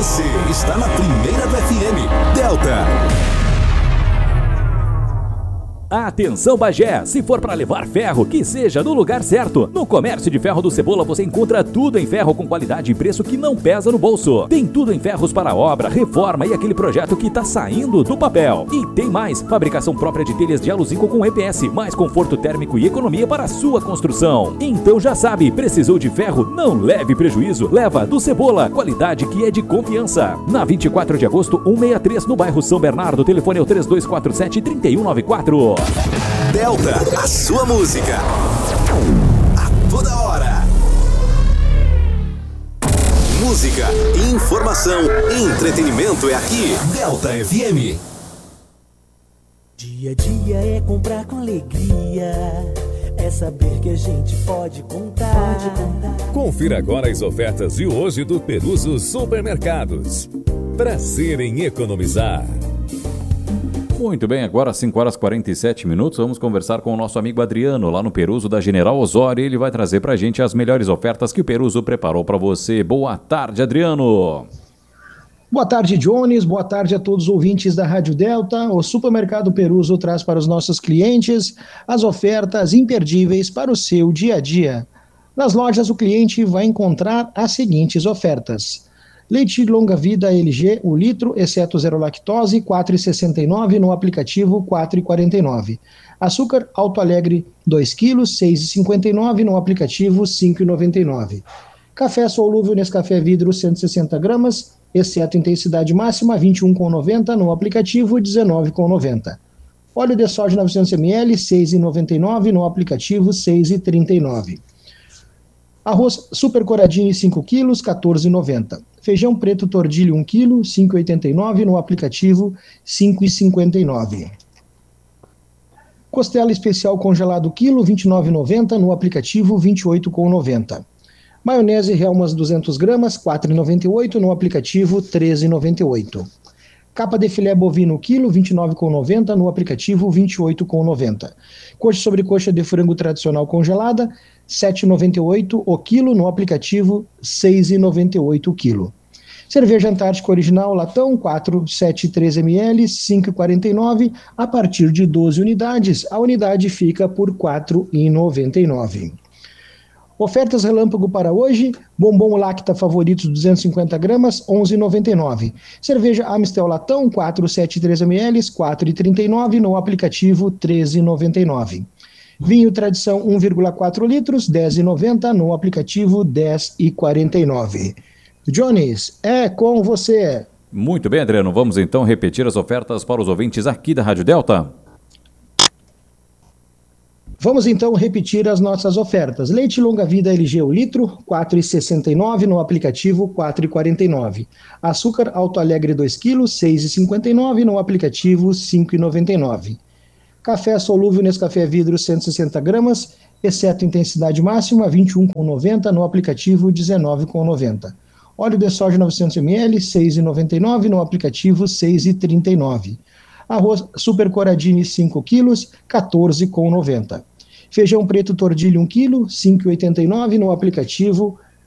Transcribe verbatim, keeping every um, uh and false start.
Você está na primeira do F M, Delta. Atenção Bagé, se for para levar ferro, que seja no lugar certo. No Comércio de Ferro do Cebola você encontra tudo em ferro com qualidade e preço que não pesa no bolso. Tem tudo em ferros para obra, reforma e aquele projeto que tá saindo do papel. E tem mais, fabricação própria de telhas de aluzinco com E P S, mais conforto térmico e economia para a sua construção. Então já sabe, precisou de ferro? Não leve prejuízo, leva do Cebola, qualidade que é de confiança. Na vinte e quatro de agosto, cento e sessenta e três, no bairro São Bernardo, o telefone é o três dois quatro sete, três um nove quatro. Delta, a sua música a toda hora. Música, informação, entretenimento é aqui. Delta F M. Dia a dia é comprar com alegria, é saber que a gente pode contar. Pode contar. Confira agora as ofertas de hoje do Peruso Supermercados. Prazer em economizar. Muito bem, agora cinco horas e quarenta e sete minutos, vamos conversar com o nosso amigo Adriano, lá no Peruso da General Osório. Ele vai trazer pra gente as melhores ofertas que o Peruso preparou para você. Boa tarde, Adriano. Boa tarde, Jones. Boa tarde a todos os ouvintes da Rádio Delta. O Supermercado Peruso traz para os nossos clientes as ofertas imperdíveis para o seu dia a dia. Nas lojas, o cliente vai encontrar as seguintes ofertas: leite longa vida L G, o litro, exceto zero lactose, quatro reais e sessenta e nove centavos, no aplicativo quatro reais e quarenta e nove centavos. Açúcar Alto Alegre dois quilos, seis reais e cinquenta e nove centavos, no aplicativo cinco reais e noventa e nove centavos. Café solúvel Nescafé Vidro cento e sessenta gramas, exceto intensidade máxima, vinte e um reais e noventa centavos, no aplicativo dezenove reais e noventa centavos. Óleo de soja novecentos mililitros, seis reais e noventa e nove centavos, no aplicativo seis reais e trinta e nove centavos. Arroz Super Coradini cinco quilos, quatorze reais e noventa centavos. Feijão preto tordilho um quilo, cinco reais e oitenta e nove centavos, no aplicativo cinco reais e cinquenta e nove centavos. Costela especial congelado quilo, vinte e nove reais e noventa centavos, no aplicativo vinte e oito reais e noventa centavos. Maionese Helmas duzentas gramas, quatro reais e noventa e oito centavos, no aplicativo treze reais e noventa e oito centavos. Capa de filé bovino quilo, vinte e nove reais e noventa centavos, no aplicativo vinte e oito reais e noventa centavos. Coxa sobre coxa de frango tradicional congelada, sete reais e noventa e oito centavos o quilo, no aplicativo seis reais e noventa e oito centavos o quilo. Cerveja Antártica Original Latão, quatro vírgula setenta e três mililitros, cinco reais e quarenta e nove centavos, a partir de doze unidades. A unidade fica por quatro reais e noventa e nove centavos. Ofertas relâmpago para hoje: bombom Lacta Favoritos duzentas e cinquenta gramas, onze reais e noventa e nove centavos. Cerveja Amistel Latão, quatro vírgula setenta e três mililitros, quatro reais e trinta e nove centavos, no aplicativo treze reais e noventa e nove centavos. Vinho Tradição um vírgula quatro litros, dez reais e noventa centavos, no aplicativo dez reais e quarenta e nove centavos. Jones, é com você. Muito bem, Adriano, vamos então repetir as ofertas para os ouvintes aqui da Rádio Delta. Vamos então repetir as nossas ofertas. Leite longa vida L G o litro, quatro reais e sessenta e nove centavos, no aplicativo quatro reais e quarenta e nove centavos. Açúcar Alto Alegre dois quilos, seis reais e cinquenta e nove centavos, no aplicativo cinco reais e noventa e nove centavos. Café solúvel Nescafé Vidro cento e sessenta gramas, exceto intensidade máxima, vinte e um reais e noventa centavos, no aplicativo dezenove reais e noventa centavos. Óleo de soja novecentos mililitros, seis reais e noventa e nove centavos, no aplicativo seis reais e trinta e nove centavos. Arroz Super Coradini cinco quilos, quatorze reais e noventa centavos. Feijão preto tordilho um quilo, cinco reais e oitenta e nove centavos, no aplicativo